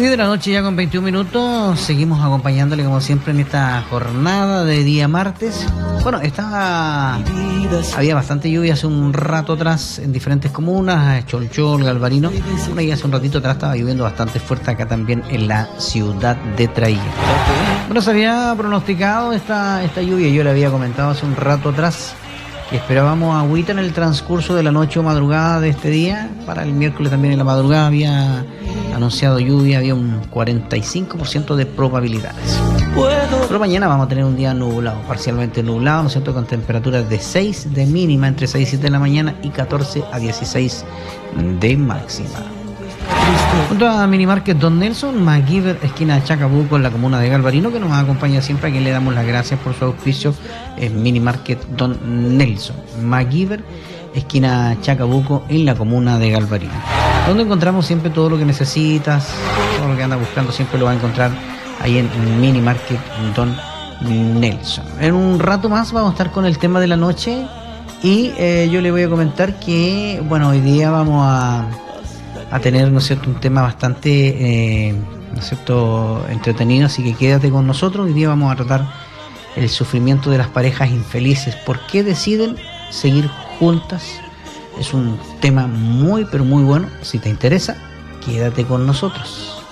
10 de la noche ya con 21 minutos, seguimos acompañándole como siempre en esta jornada de día martes. Bueno, había bastante lluvia hace un rato atrás en diferentes comunas, Cholchol, Galvarino. Bueno, y hace un ratito atrás estaba lloviendo bastante fuerte acá también en la ciudad de Traiguén. Bueno, se había pronosticado esta lluvia, yo le había comentado hace un rato atrás que esperábamos agüita en el transcurso de la noche o madrugada de este día. Para el miércoles también en la madrugada había anunciado lluvia, había un 45% de probabilidades. Pero mañana vamos a tener un día nublado, parcialmente nublado, ¿no es cierto?, con temperaturas de 6 de mínima, entre 6 y 7 de la mañana, y 14 a 16 de máxima. Junto a Minimarket Don Nelson, MacGyver, esquina Chacabuco, en la comuna de Galvarino, que nos acompaña siempre, a quien le damos las gracias por su auspicio, es Minimarket Don Nelson, MacGyver, esquina Chacabuco, en la comuna de Galvarino, donde encontramos siempre todo lo que necesitas, todo lo que andas buscando, siempre lo vas a encontrar ahí en Minimarket Don Nelson. En un rato más vamos a estar con el tema de la noche y yo le voy a comentar que, bueno, hoy día vamos a tener, ¿no es cierto?, un tema bastante, ¿no es cierto?, entretenido, así que quédate con nosotros. Hoy día vamos a tratar el sufrimiento de las parejas infelices. ¿Por qué deciden seguir juntas? Es un tema muy, pero muy bueno. Si te interesa, quédate con nosotros.